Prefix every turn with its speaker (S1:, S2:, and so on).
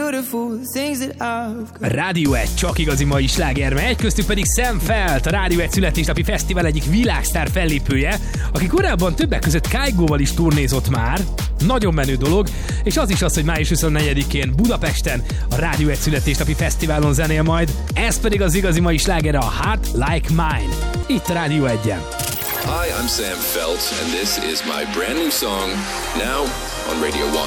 S1: beautiful things that I've got.
S2: Rádió 1 csak igazi mai sláger, egy köztük pedig Sam Feldt, a Rádió 1 születésnapi fesztivál egyik világsztár fellépője, aki korábban többek között Kygo-val is turnézott már. Nagyon menő dolog, és az is az, hogy május 24-én Budapesten a Rádió 1 születésnapi fesztiválon zenél majd, ez pedig az igazi mai sláger, a Heart Like Mine. Itt a Rádió 1-en.
S3: Hi, I'm Sam Feldt, and this is my brand new song, now on Radio 1.